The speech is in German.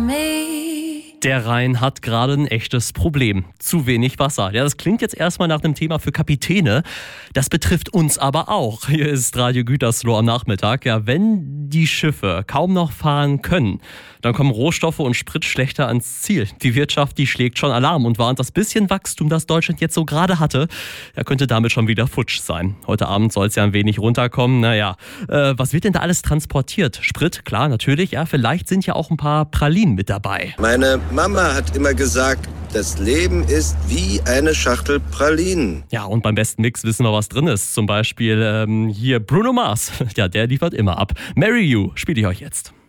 Der Rhein hat gerade ein echtes Problem. Zu wenig Wasser. Ja, das klingt jetzt erstmal nach einem Thema für Kapitäne. Das betrifft uns aber auch. Hier ist Radio Gütersloh am Nachmittag. Ja, wenn die Schiffe kaum noch fahren können, dann kommen Rohstoffe und Sprit schlechter ans Ziel. Die Wirtschaft, die schlägt schon Alarm und warnt, das bisschen Wachstum, das Deutschland jetzt so gerade hatte, könnte damit schon wieder futsch sein. Heute Abend soll es ja ein wenig runterkommen. Naja, was wird denn da alles transportiert? Sprit, klar, natürlich. Ja, vielleicht sind ja auch ein paar Pralinen mit dabei. Meine Mama hat immer gesagt, das Leben ist wie eine Schachtel Pralinen. Ja, und beim besten Mix wissen wir, was drin ist. Zum Beispiel hier Bruno Mars. Ja, der liefert immer ab. Marry You spiele ich euch jetzt.